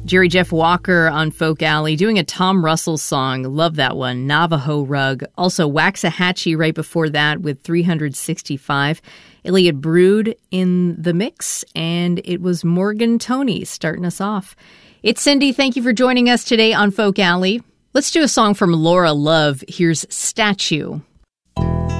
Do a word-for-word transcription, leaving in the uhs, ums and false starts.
Jerry Jeff Walker on Folk Alley doing a Tom Russell song. Love that one. Navajo Rug. Also Waxahachie right before that with three hundred sixty-five. Elliott Brood in the mix. And it was Morgan Toney starting us off. It's Cindy. Thank you for joining us today on Folk Alley. Let's do a song from Laura Love. Here's Statue.